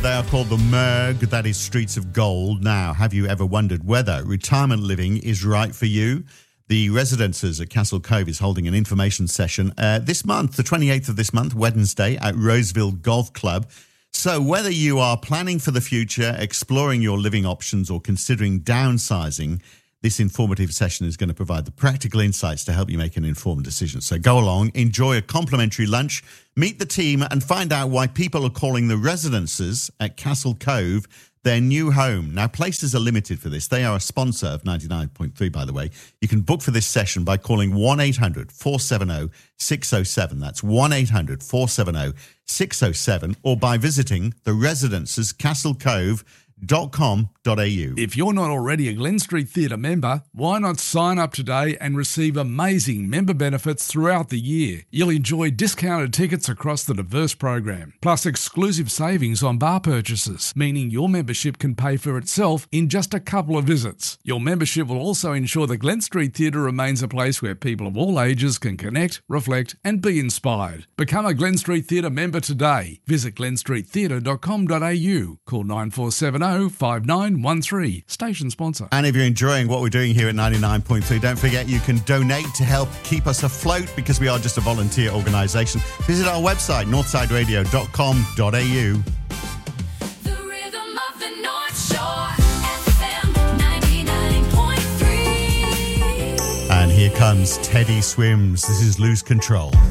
They are called the Merg, that is Streets of Gold. Now, have you ever wondered whether retirement living is right for you? The Residences at Castle Cove is holding an information session this month, the 28th of this month, Wednesday, at Roseville Golf Club. So whether you are planning for the future, exploring your living options, or considering downsizing, this informative session is going to provide the practical insights to help you make an informed decision. So go along, enjoy a complimentary lunch, meet the team, and find out why people are calling the Residences at Castle Cove their new home. Now, places are limited for this. They are a sponsor of 99.3, by the way. You can book for this session by calling 1-800-470-607. That's 1-800-470-607, or by visiting the Residences Castle Cove.com.au. If you're not already a Glen Street Theatre member, why not sign up today and receive amazing member benefits throughout the year? You'll enjoy discounted tickets across the diverse program, plus exclusive savings on bar purchases, meaning your membership can pay for itself in just a couple of visits. Your membership will also ensure the Glen Street Theatre remains a place where people of all ages can connect, reflect and be inspired. Become a Glen Street Theatre member today. Visit glenstreettheatre.com.au. Call 9470 5913. Station sponsor. And if you're enjoying what we're doing here at 99.3, don't forget you can donate to help keep us afloat, because we are just a volunteer organisation. Visit our website, northsideradio.com.au. The rhythm of the North Shore, FM 99.3. And here comes Teddy Swims. This is Lose Control.